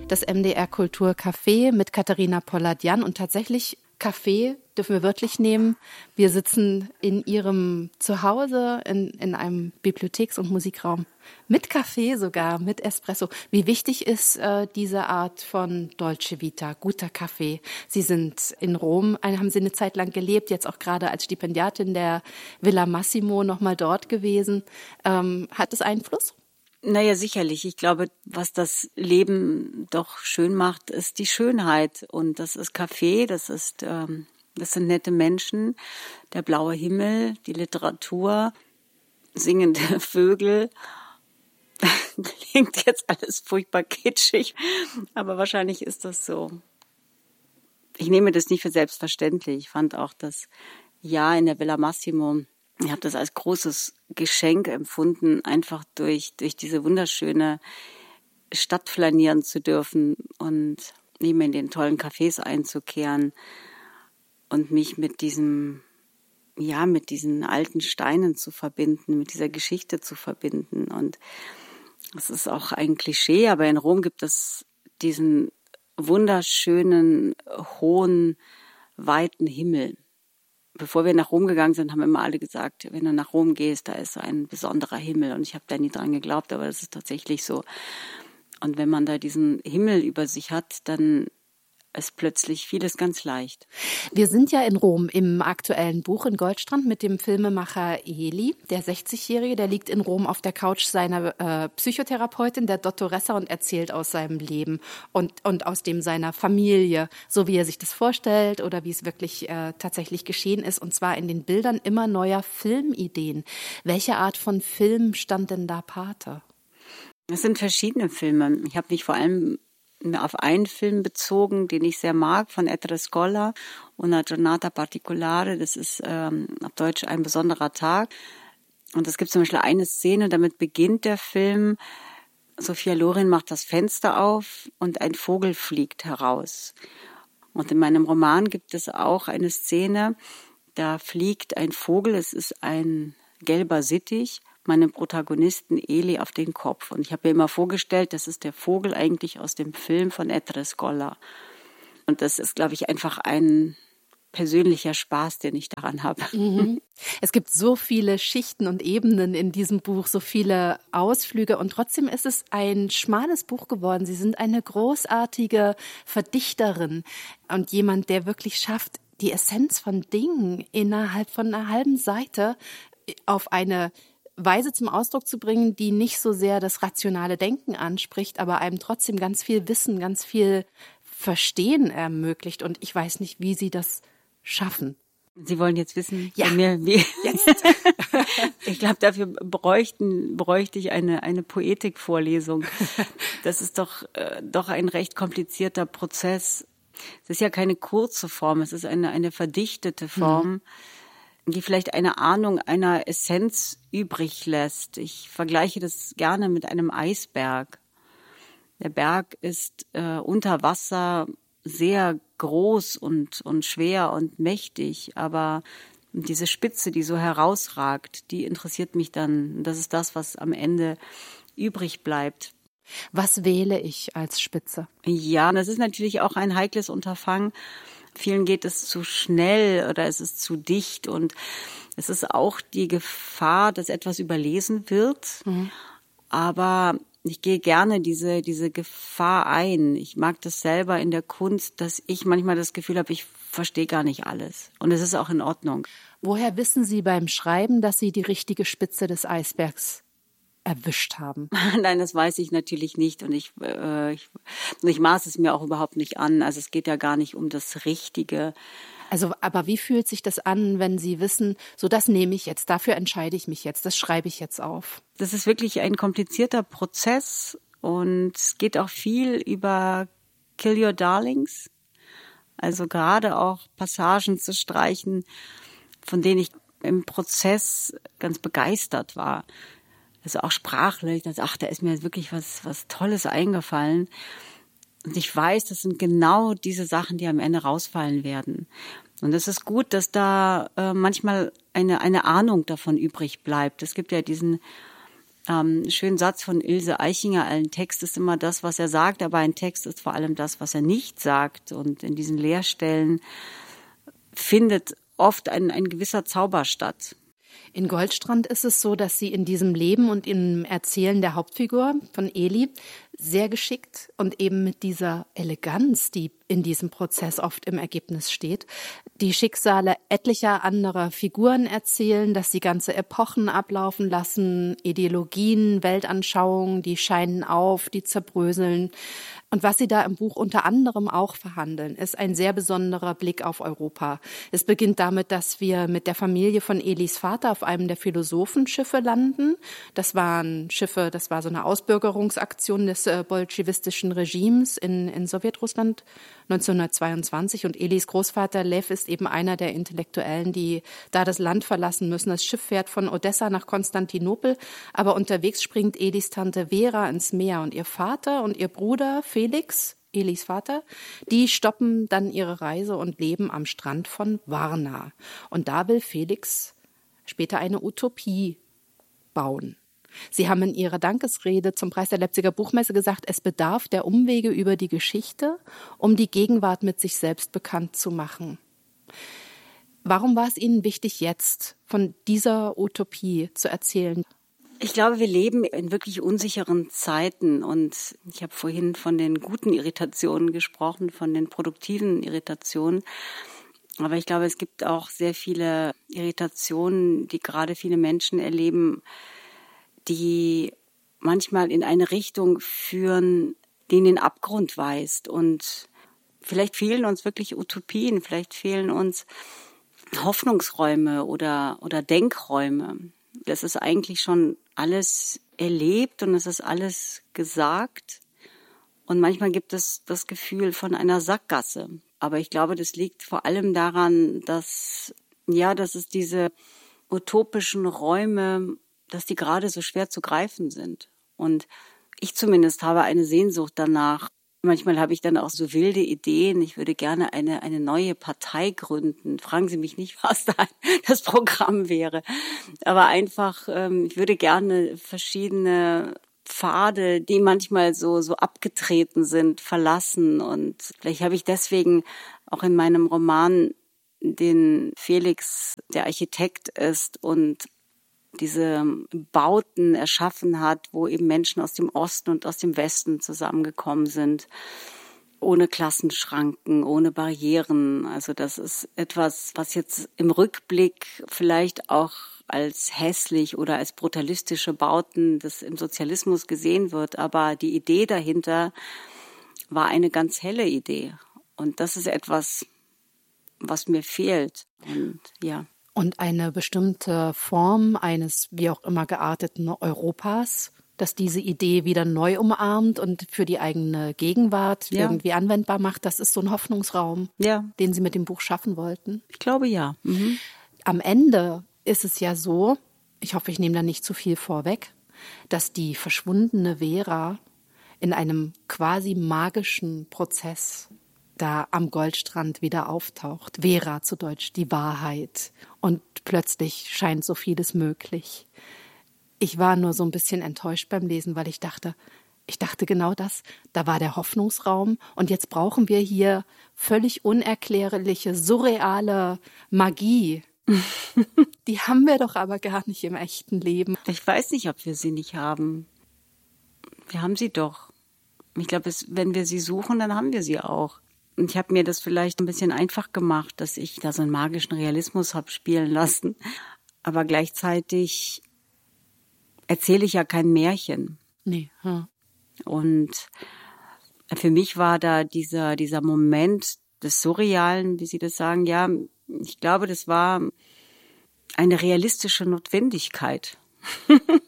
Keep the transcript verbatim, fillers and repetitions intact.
Das M D R Kultur Café mit Katharina Pollard-Jahn. Und tatsächlich, Café dürfen wir wörtlich nehmen. Wir sitzen in ihrem Zuhause in, in einem Bibliotheks- und Musikraum. Mit Kaffee sogar, mit Espresso. Wie wichtig ist äh, diese Art von Dolce Vita, guter Kaffee? Sie sind in Rom, haben Sie eine Zeit lang gelebt, jetzt auch gerade als Stipendiatin der Villa Massimo nochmal dort gewesen. Ähm, hat es Einfluss? Naja, sicherlich. Ich glaube, was das Leben doch schön macht, ist die Schönheit. Und das ist Kaffee, das ist, ähm, das sind nette Menschen, der blaue Himmel, die Literatur, singende Vögel. Klingt jetzt alles furchtbar kitschig, aber wahrscheinlich ist das so. Ich nehme das nicht für selbstverständlich. Ich fand auch das Jahr in der Villa Massimo, ich habe das als großes Geschenk empfunden, einfach durch, durch diese wunderschöne Stadt flanieren zu dürfen und neben in den tollen Cafés einzukehren und mich mit diesem, ja, mit diesen alten Steinen zu verbinden, mit dieser Geschichte zu verbinden. Und das ist auch ein Klischee, aber in Rom gibt es diesen wunderschönen, hohen, weiten Himmel. Bevor wir nach Rom gegangen sind, haben immer alle gesagt, wenn du nach Rom gehst, da ist so ein besonderer Himmel. Und ich habe da nie dran geglaubt, aber das ist tatsächlich so. Und wenn man da diesen Himmel über sich hat, dann ist plötzlich vieles ganz leicht. Wir sind ja in Rom im aktuellen Buch in Goldstrand mit dem Filmemacher Eli, der sechzigjährige, der liegt in Rom auf der Couch seiner äh, Psychotherapeutin, der Dottoressa, und erzählt aus seinem Leben und, und aus dem seiner Familie, so wie er sich das vorstellt oder wie es wirklich äh, tatsächlich geschehen ist, und zwar in den Bildern immer neuer Filmideen. Welche Art von Film stand denn da Pate? Es sind verschiedene Filme. Ich habe mich vor allem auf einen Film bezogen, den ich sehr mag, von Ettore Scola, Una giornata particolare, das ist ähm, auf Deutsch ein besonderer Tag. Und es gibt zum Beispiel eine Szene, damit beginnt der Film, Sophia Loren macht das Fenster auf und ein Vogel fliegt heraus. Und in meinem Roman gibt es auch eine Szene, da fliegt ein Vogel, es ist ein gelber Sittich, meinem Protagonisten Eli auf den Kopf. Und ich habe mir immer vorgestellt, das ist der Vogel eigentlich aus dem Film von Ettore Scola. Und das ist, glaube ich, einfach ein persönlicher Spaß, den ich daran habe. Mhm. Es gibt so viele Schichten und Ebenen in diesem Buch, so viele Ausflüge, und trotzdem ist es ein schmales Buch geworden. Sie sind eine großartige Verdichterin und jemand, der wirklich schafft, die Essenz von Dingen innerhalb von einer halben Seite auf eine Weise zum Ausdruck zu bringen, die nicht so sehr das rationale Denken anspricht, aber einem trotzdem ganz viel Wissen, ganz viel Verstehen ermöglicht. Und ich weiß nicht, wie Sie das schaffen. Sie wollen jetzt wissen, ja, von mir, wie jetzt. Ich glaube, dafür bräuchten, bräuchte ich eine, eine Poetikvorlesung. Das ist doch, äh, doch ein recht komplizierter Prozess. Es ist ja keine kurze Form, es ist eine, eine verdichtete Form. Mhm. Die vielleicht eine Ahnung einer Essenz übrig lässt. Ich vergleiche das gerne mit einem Eisberg. Der Berg ist äh, unter Wasser sehr groß und, und schwer und mächtig, aber diese Spitze, die so herausragt, die interessiert mich dann. Das ist das, was am Ende übrig bleibt. Was wähle ich als Spitze? Ja, das ist natürlich auch ein heikles Unterfangen. Vielen geht es zu schnell oder es ist zu dicht, und es ist auch die Gefahr, dass etwas überlesen wird. Mhm. Aber ich gehe gerne diese, diese Gefahr ein. Ich mag das selber in der Kunst, dass ich manchmal das Gefühl habe, ich verstehe gar nicht alles. Und es ist auch in Ordnung. Woher wissen Sie beim Schreiben, dass Sie die richtige Spitze des Eisbergs erwischt haben? Nein, das weiß ich natürlich nicht, und ich, äh, ich, ich maße es mir auch überhaupt nicht an. Also es geht ja gar nicht um das Richtige. Also, aber wie fühlt sich das an, wenn Sie wissen, so das nehme ich jetzt, dafür entscheide ich mich jetzt, das schreibe ich jetzt auf? Das ist wirklich ein komplizierter Prozess, und es geht auch viel über Kill Your Darlings. Also gerade auch Passagen zu streichen, von denen ich im Prozess ganz begeistert war. Also auch sprachlich, dass, ach, da ist mir wirklich was, was Tolles eingefallen. Und ich weiß, das sind genau diese Sachen, die am Ende rausfallen werden. Und es ist gut, dass da äh, manchmal eine, eine Ahnung davon übrig bleibt. Es gibt ja diesen Ähm, schönen Satz von Ilse Aichinger, ein Text ist immer das, was er sagt, aber ein Text ist vor allem das, was er nicht sagt. Und in diesen Leerstellen findet oft ein, ein gewisser Zauber statt. In Goldstrand ist es so, dass sie in diesem Leben und im Erzählen der Hauptfigur von Eli sehr geschickt und eben mit dieser Eleganz, die in diesem Prozess oft im Ergebnis steht, die Schicksale etlicher anderer Figuren erzählen, dass sie ganze Epochen ablaufen lassen, Ideologien, Weltanschauungen, die scheinen auf, die zerbröseln. Und was sie da im Buch unter anderem auch verhandeln, ist ein sehr besonderer Blick auf Europa. Es beginnt damit, dass wir mit der Familie von Elis Vater auf einem der Philosophenschiffe landen. Das waren Schiffe, das war so eine Ausbürgerungsaktion des äh, bolschewistischen Regimes in, in Sowjetrussland neunzehnhundertzweiundzwanzig. Und Elis Großvater Lev ist eben einer der Intellektuellen, die da das Land verlassen müssen. Das Schiff fährt von Odessa nach Konstantinopel, aber unterwegs springt Elis Tante Vera ins Meer und ihr Vater und ihr Bruder Felix, Elis Vater, die stoppen dann ihre Reise und leben am Strand von Varna. Und da will Felix später eine Utopie bauen. Sie haben in ihrer Dankesrede zum Preis der Leipziger Buchmesse gesagt, es bedarf der Umwege über die Geschichte, um die Gegenwart mit sich selbst bekannt zu machen. Warum war es Ihnen wichtig, jetzt von dieser Utopie zu erzählen? Ich glaube, wir leben in wirklich unsicheren Zeiten und ich habe vorhin von den guten Irritationen gesprochen, von den produktiven Irritationen. Aber ich glaube, es gibt auch sehr viele Irritationen, die gerade viele Menschen erleben, die manchmal in eine Richtung führen, die in den Abgrund weist. Und vielleicht fehlen uns wirklich Utopien, vielleicht fehlen uns Hoffnungsräume oder, oder Denkräume. Das ist eigentlich schon alles erlebt und es ist alles gesagt. Und manchmal gibt es das Gefühl von einer Sackgasse. Aber ich glaube, das liegt vor allem daran, dass, ja, dass es diese utopischen Räume, dass die gerade so schwer zu greifen sind. Und ich zumindest habe eine Sehnsucht danach. Manchmal habe ich dann auch so wilde Ideen. Ich würde gerne eine, eine neue Partei gründen. Fragen Sie mich nicht, was da das Programm wäre. Aber einfach, ähm, ich würde gerne verschiedene Pfade, die manchmal so, so abgetreten sind, verlassen. Und vielleicht habe ich deswegen auch in meinem Roman, den Felix der Architekt ist und diese Bauten erschaffen hat, wo eben Menschen aus dem Osten und aus dem Westen zusammengekommen sind, ohne Klassenschranken, ohne Barrieren. Also das ist etwas, was jetzt im Rückblick vielleicht auch als hässlich oder als brutalistische Bauten des im Sozialismus gesehen wird. Aber die Idee dahinter war eine ganz helle Idee. Und das ist etwas, was mir fehlt. Und ja. Und eine bestimmte Form eines wie auch immer gearteten Europas, das diese Idee wieder neu umarmt und für die eigene Gegenwart ja. irgendwie anwendbar macht, das ist so ein Hoffnungsraum, ja. den Sie mit dem Buch schaffen wollten. Ich glaube ja. Mhm. Am Ende ist es ja so, ich hoffe, ich nehme da nicht zu viel vorweg, dass die verschwundene Vera in einem quasi magischen Prozess da am Goldstrand wieder auftaucht. Vera zu Deutsch, die Wahrheit. Und plötzlich scheint so vieles möglich. Ich war nur so ein bisschen enttäuscht beim Lesen, weil ich dachte, ich dachte genau das, da war der Hoffnungsraum und jetzt brauchen wir hier völlig unerklärliche, surreale Magie. Die haben wir doch aber gar nicht im echten Leben. Ich weiß nicht, ob wir sie nicht haben. Wir haben sie doch. Ich glaube, wenn wir sie suchen, dann haben wir sie auch. Und ich habe mir das vielleicht ein bisschen einfach gemacht, dass ich da so einen magischen Realismus habe spielen lassen. Aber gleichzeitig erzähle ich ja kein Märchen. Nee. Hm. Und für mich war da dieser, dieser Moment des Surrealen, wie Sie das sagen, ja, ich glaube, das war eine realistische Notwendigkeit.